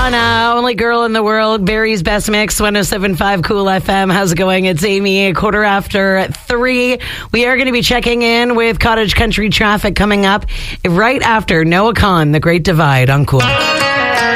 on Only Girl in the World, Barry's Best Mix, 107.5 Cool FM. How's it going? It's Amy, 3:15. We are going to be checking in with Cottage Country traffic coming up right after Noah Khan, The Great Divide on Cool.